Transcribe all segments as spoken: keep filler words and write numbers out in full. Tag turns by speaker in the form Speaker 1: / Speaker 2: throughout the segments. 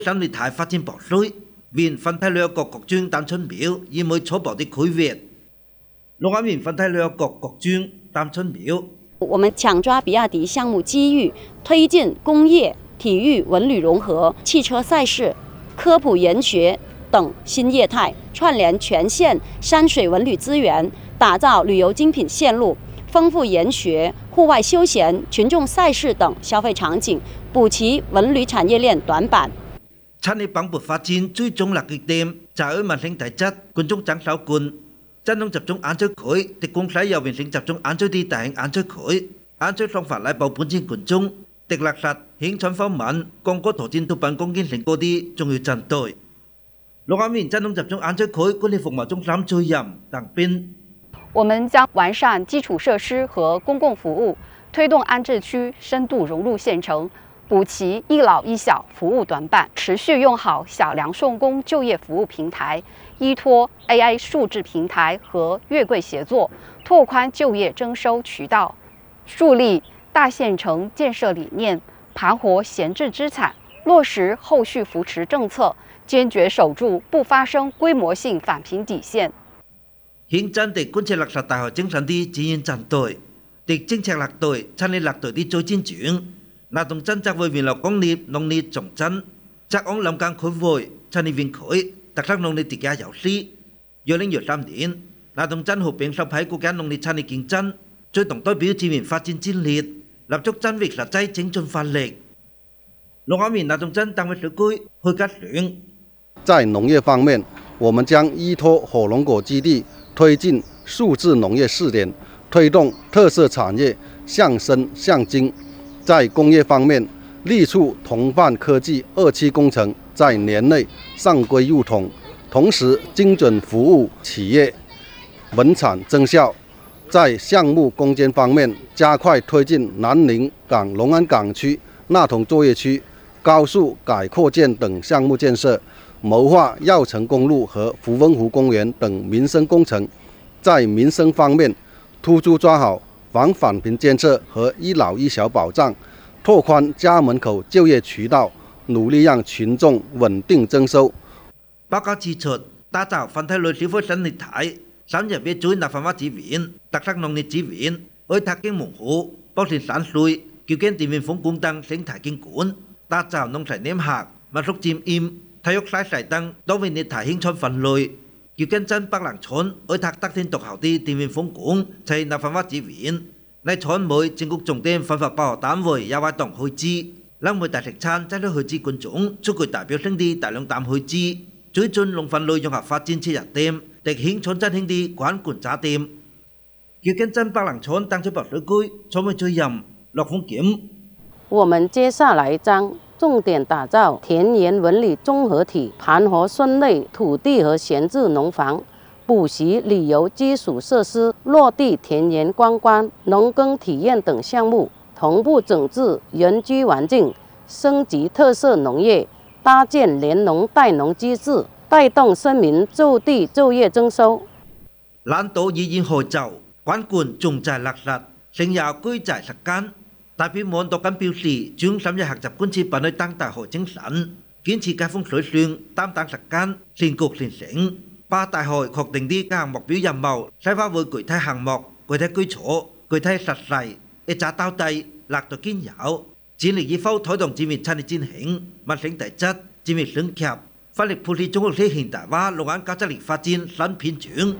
Speaker 1: 三里台發展部隊，原分派兩個國專擔春苗，以每初步的區域。龍安縣分派兩個國專擔春苗。
Speaker 2: 我們搶抓比亞迪項目機遇，推進工業、體育、文旅融合、汽車賽事、科普研學等新業態，串聯全縣山水文旅資源，打造旅遊精品線路，豐富研學、戶外休閒、群眾賽事等消費場景，補齊文旅產業鏈短板。
Speaker 1: 產業蓬勃發展最終落腳點就喺民生體質、群眾長手管，真正集中安置區，特供使由民生集中安置啲大型安置區，安置方法來保本錢群眾，特落實興產方面，廣告投資都辦公建成嗰啲重要針對。龍安縣真正集中安置區管理服務中心主任鄧斌。
Speaker 3: 我們將完善基礎設施和公共服務，推動安置區深度融入縣城，補齊一老一小服務短板，持續用好小量送工就業服務平台，依託 A I 數字平台和粵貴協作，拓寬就業徵收渠道，樹立大縣城建設理念，盤活閒置資產，落實後續扶持政策，堅決守住不發生規模性返貧底線。
Speaker 1: 現真地貫徹落實大學精神啲指引針對，地政策落對、產業落對啲最堅決，拉動真則為原來工業、農業重鎮，則往臨港區會產業園區，特色農業地價優勢。二零二三年，拉動真合併受批國家農業產業競爭，最動代表資源發展戰略，立足真域實際精進發力。龍安縣拉動真單位社區去加選。
Speaker 4: 在農業方面，我們將依託火龍果基地，推進數字農業試點，推動特色產業向深向精。在工業方面，力促同伴科技二期工程在年內上規入統，同時精準服務企業，穩產增效。在項目攻堅方面，加快推進南寧港龍安港區納同作業區高速改擴建等項目建設，謀劃繞城公路和福翁湖公園等民生工程。在民生方面，突出抓好防返貧監測和一老一小保障，拓寬家門口就業渠道，努力讓群眾穩定增收。
Speaker 1: 報告指出，打造泛體類消費生態體，三日別注立法化資源、特色農業資源，開拓經門戶，保持山水，構建地面風光等生態景觀，打造農產黏合、民宿漸驗、體育賽事等多元業態興趣分類。要跟真北冷村開拓得天獨厚啲地面風光，齊立法化資源。ใน村每全國重點分發包單位也活動開支，讓每大食餐爭取開支群眾，出具代表性啲大量擔開支，追進農分類融合發展切入點，特興村真興啲關管扎點。要跟真北冷村當出保社區，村委主任駱豐儉。
Speaker 2: 我們接下來將重點打造田園文旅綜合體，盤活村內土地和閒置農房，補習旅遊基礎設施，落地田園觀光、農耕體驗等項目，同步整治原居環境，升級特色農業，搭建聯農帶農機制，帶動村民就地就業徵收。
Speaker 1: lãnh đạo ý kiến hội chào quan quân trùng trải lạc sạch, sinh giáo cưới trải sạch can. Đại biểu môn tổ căn biểu sĩ chúng tham gia học tập quân sự bản nơi tăng tại hội chính sản, kiến trì các phong水xuyên, tam tăng sạch can, xin cục xin sinh. Ba đại hội khọc định đi các hàng mục biểu giảm màu, sai phá với quỷ thay hàng mục, quỷ thay quy chỗ, quỷ thay sạch sạch, ế trả tao tay, lạc tổ kiến giáo. Chiến lược y phâu thối đồng chỉ mình chanì chính hình, mặt sinh tại chất, chỉ mình xứng kẹp. Phát lực phụ lý trung quốc thế hiện tại và lục án cao chất lịch phát triển sẵn phiên trưởng.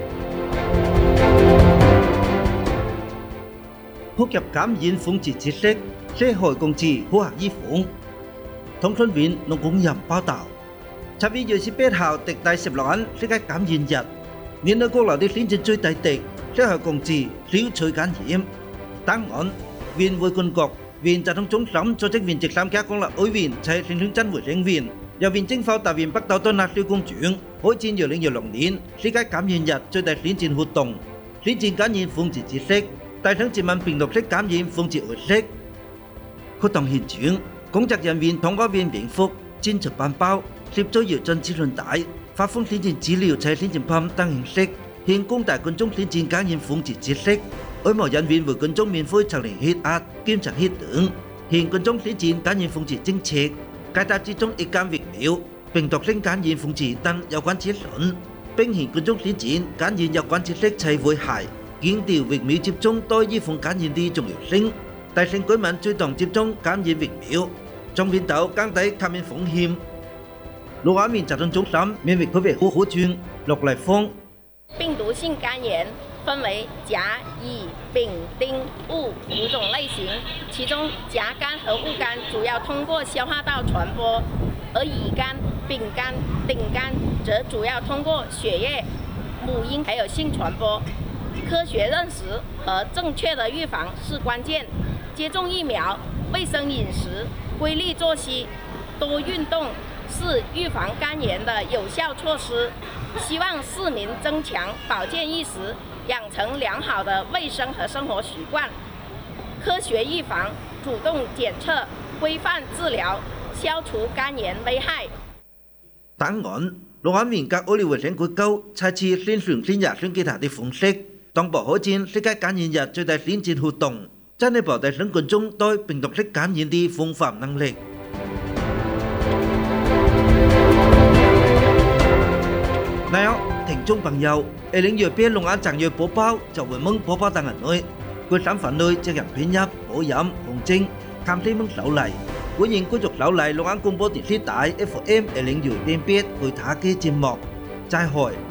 Speaker 1: Hút kẹp cảm yên phung chỉ chỉ sách, lễ hội công trì hô hạc y phung. Thông xuân viện nông cũng nhằm bao tạo. Chạp ý dựa sĩ bết hào tịch tại xếp loạn sẽ cách cảm yên nhật. Nên ở quốc lão đi lính trên chơi tại tịch, lễ hội công trì liễu chơi cán hiểm. Tăng ngọn, viên vui quân cọc, viên trả thông chống sống cho trách viên trực làm các con là ối viên chạy sinh hướng chân với rèn viên. Giờ viên chính pháo tại viên bắt đầu tôn nạt liêu công chuyện, hối chín nhiều lên nhiều lòng đến, sẽ cách cảm yên nhật chơi tại lính trên hụt tổng. Lính trên cá nhân phung chỉ chỉ sách. Tại tháng chỉ mang bình độc sách cảm nhiễm phong chỉ ở sách. Khu tổng hiện trường, công tác nhân viên thông qua viên viện phúc, chính trực bàn bao, tiếp cho nhiều chân chỉ luận tải, phát phong tiến trình chỉ liệu chạy tiến trình phăm tăng hình sách, hiện công tại quân chúng tiến trình cá nhân phong chỉ chỉ sách. Ở mọi nhân viên vừa quân chúng miền phối chẳng lệnh hết át, kim chẳng hết tưởng, hiện quân chúng tiến trình cá nhân phong chỉ chính trị, 該大之中一間疫苗，病毒性感染防治等有關資訊，並向觀眾推薦感染有關知識才會係強調疫苗接種對預防感染的重要性，提醒居民主動接種感染疫苗，從源頭降低感染風險。六安民疾控中心免疫科別副科長陸麗芳。
Speaker 5: 病毒性肝炎分为甲、乙、丙、丁、戊五种类型，其中甲肝和戊肝主要通过消化道传播，而乙肝、丙肝、丁肝则主要通过血液、母婴还有性传播。科学认识和正确的预防是关键，接种疫苗、卫生饮食、规律作息、多运动是预防肝炎的有效措施。希望市民增强保健意识，养成良好的卫生和生活习惯，科学预防，主动检测，规范治疗，消除肝炎危害。
Speaker 1: 當然，六安民các ô liu vệ sinh của câu trái chi liên truyền liên giả liên kỳ thả đi phóng xích, đồng bộ hỗ trên sẽ các cá nhân giả cho đại liên trên hoạt động, cho nên bảo đại sinh quần chúng tôi bình độc thích cá nhân đi phong phạm năng lực. Now, thỉnh chung bằng nhau, ở lĩnh vực bên Long An chẳng nhiều bố bao, cho với mừng bố bao tăng ở nơi, quyết sản phẩm nơi cho gặp biến nhập, bổ giảm, hồng trinh, khám thi mừng lão lại. Cuối nhìn của trục lão lại Long An công bố tiền khí tại ép em ở lĩnh vực bên biết, hồi thả kế trên mọc, trai hỏi.